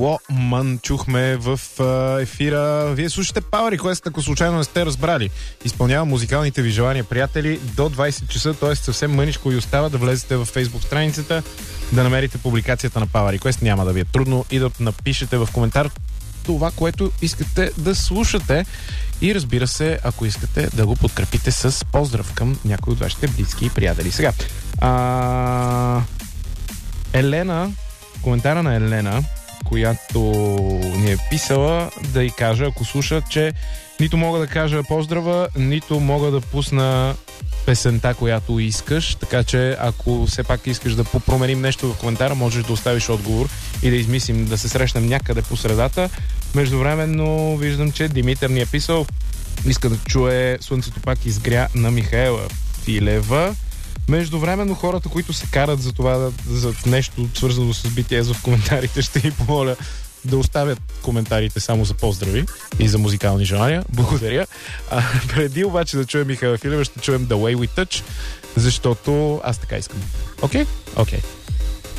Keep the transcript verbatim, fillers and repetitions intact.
Woman чухме в а, ефира. Вие слушате Power Request, ако случайно не сте разбрали. Изпълнявам музикалните ви желания, приятели, до двайсет часа, т.е. съвсем мъничко ви остава да влезете в Facebook страницата, да намерите публикацията на Power Request. Няма да ви е трудно и да напишете в коментар това, което искате да слушате. И разбира се, ако искате да го подкрепите с поздрав към някой от вашите близки и приятели. Сега, а... Елена, коментара на Елена, която ни е писала, да й кажа, ако слуша, че нито мога да кажа поздрава, нито мога да пусна песента, която искаш, така че ако все пак искаш да попроменим нещо в коментара, можеш да оставиш отговор и да измислим да се срещнем някъде по средата. Междувременно виждам, че Димитър ни е писал, иска да чуе "Слънцето пак изгря" на Михаела Филева. Междувременно хората, които се карат за това, за нещо свързано с би ти ес в коментарите, ще ви помоля да оставят коментарите само за поздрави и за музикални желания. Благодаря. А, преди обаче да чуем Михаела Филева, ще чуем The Way We Touch, защото аз така искам. Окей? Okay? Окей. Okay.